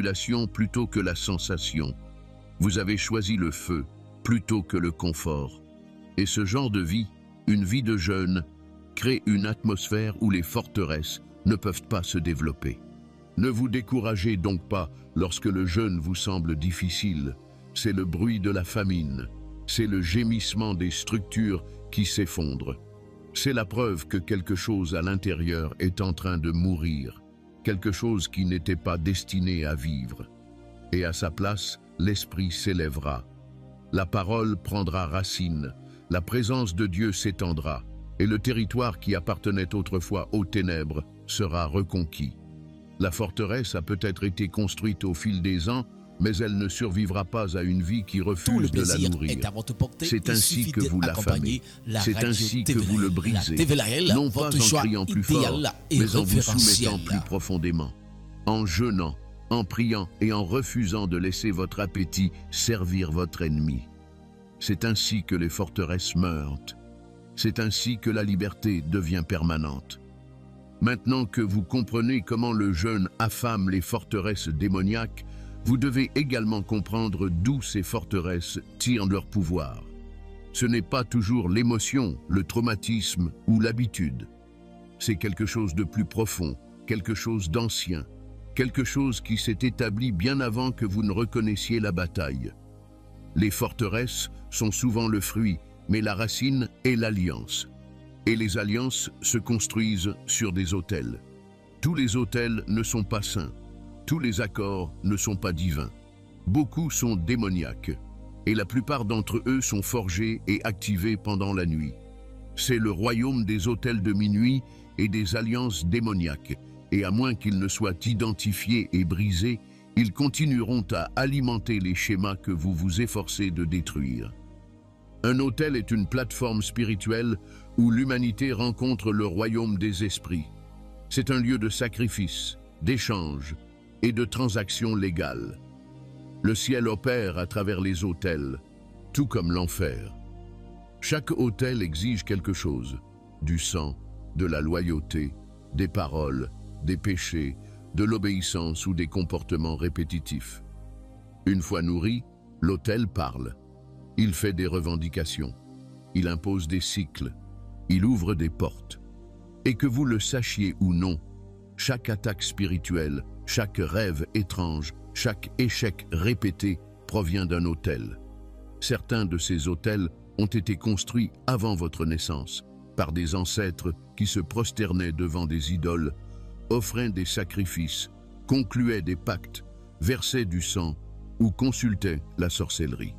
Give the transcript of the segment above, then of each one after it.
manipulation plutôt que la sensation. Vous avez choisi le feu plutôt que le confort. Et ce genre de vie, une vie de jeûne, crée une atmosphère où les forteresses ne peuvent pas se développer. Ne vous découragez donc pas lorsque le jeûne vous semble difficile. C'est le bruit de la famine, c'est le gémissement des structures qui s'effondrent. C'est la preuve que quelque chose à l'intérieur est en train de mourir, quelque chose qui n'était pas destiné à vivre. Et à sa place, l'esprit s'élèvera. La parole prendra racine, la présence de Dieu s'étendra, et le territoire qui appartenait autrefois aux ténèbres sera reconquis. La forteresse a peut-être été construite au fil des ans, mais elle ne survivra pas à une vie qui refuse de la nourrir. C'est ainsi que vous l'affamez, c'est ainsi que vous le brisez, non pas en criant plus fort, mais en vous soumettant plus profondément, en jeûnant, en priant et en refusant de laisser votre appétit servir votre ennemi. C'est ainsi que les forteresses meurent. C'est ainsi que la liberté devient permanente. Maintenant que vous comprenez comment le jeûne affame les forteresses démoniaques, vous devez également comprendre d'où ces forteresses tirent leur pouvoir. Ce n'est pas toujours l'émotion, le traumatisme ou l'habitude. C'est quelque chose de plus profond, quelque chose d'ancien, quelque chose qui s'est établi bien avant que vous ne reconnaissiez la bataille. Les forteresses sont souvent le fruit, mais la racine est l'alliance. Et les alliances se construisent sur des autels. Tous les autels ne sont pas saints. Tous les accords ne sont pas divins. Beaucoup sont démoniaques, et la plupart d'entre eux sont forgés et activés pendant la nuit. C'est le royaume des autels de minuit et des alliances démoniaques, et à moins qu'ils ne soient identifiés et brisés, ils continueront à alimenter les schémas que vous vous efforcez de détruire. Un autel est une plateforme spirituelle où l'humanité rencontre le royaume des esprits. C'est un lieu de sacrifice, d'échange et de transactions légales. Le ciel opère à travers les autels, tout comme l'enfer. Chaque autel exige quelque chose, du sang, de la loyauté, des paroles, des péchés, de l'obéissance ou des comportements répétitifs. Une fois nourri, l'autel parle. Il fait des revendications, il impose des cycles, il ouvre des portes. Et que vous le sachiez ou non, chaque attaque spirituelle, chaque rêve étrange, chaque échec répété provient d'un autel. Certains de ces autels ont été construits avant votre naissance, par des ancêtres qui se prosternaient devant des idoles, offraient des sacrifices, concluaient des pactes, versaient du sang ou consultaient la sorcellerie.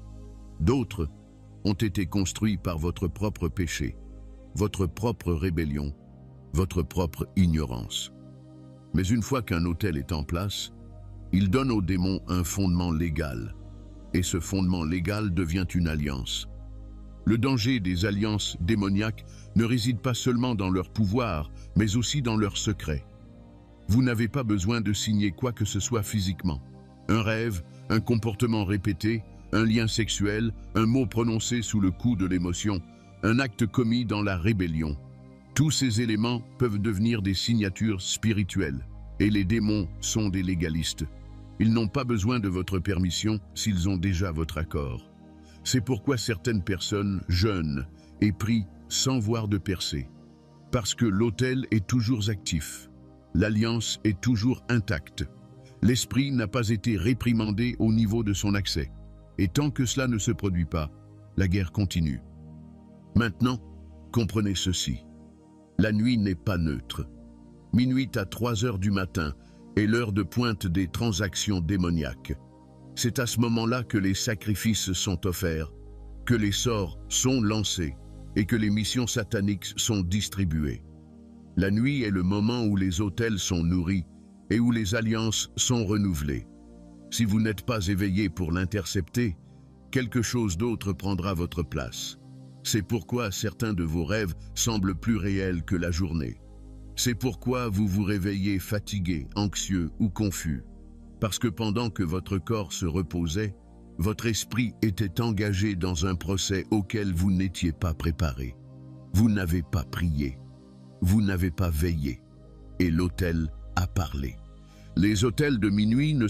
D'autres ont été construits par votre propre péché, votre propre rébellion, votre propre ignorance. Mais une fois qu'un autel est en place, il donne aux démons un fondement légal, et ce fondement légal devient une alliance. Le danger des alliances démoniaques ne réside pas seulement dans leur pouvoir, mais aussi dans leurs secrets. Vous n'avez pas besoin de signer quoi que ce soit physiquement. Un rêve, un comportement répété, un lien sexuel, un mot prononcé sous le coup de l'émotion, un acte commis dans la rébellion. Tous ces éléments peuvent devenir des signatures spirituelles, et les démons sont des légalistes. Ils n'ont pas besoin de votre permission s'ils ont déjà votre accord. C'est pourquoi certaines personnes jeûnent et prient sans voir de percée. Parce que l'autel est toujours actif. L'alliance est toujours intacte. L'esprit n'a pas été réprimandé au niveau de son accès. Et tant que cela ne se produit pas, la guerre continue. Maintenant, comprenez ceci. La nuit n'est pas neutre. Minuit à 3 heures du matin est l'heure de pointe des transactions démoniaques. C'est à ce moment-là que les sacrifices sont offerts, que les sorts sont lancés et que les missions sataniques sont distribuées. La nuit est le moment où les autels sont nourris et où les alliances sont renouvelées. Si vous n'êtes pas éveillé pour l'intercepter, quelque chose d'autre prendra votre place. C'est pourquoi certains de vos rêves semblent plus réels que la journée. C'est pourquoi vous vous réveillez fatigué, anxieux ou confus. Parce que pendant que votre corps se reposait, votre esprit était engagé dans un procès auquel vous n'étiez pas préparé. Vous n'avez pas prié. Vous n'avez pas veillé. Et l'autel a parlé. Les autels de minuit ne